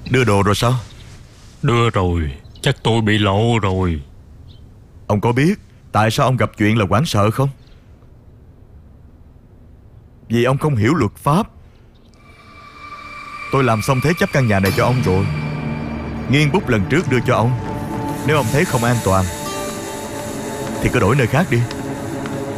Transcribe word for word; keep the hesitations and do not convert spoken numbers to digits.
Đưa đồ rồi sao? Đưa rồi. Chắc tôi bị lộ rồi. Ông có biết tại sao ông gặp chuyện là hoảng sợ không? Vì ông không hiểu luật pháp. Tôi làm xong thế chấp căn nhà này cho ông rồi. Nghiên bút lần trước đưa cho ông. Nếu ông thấy không an toàn thì cứ đổi nơi khác đi.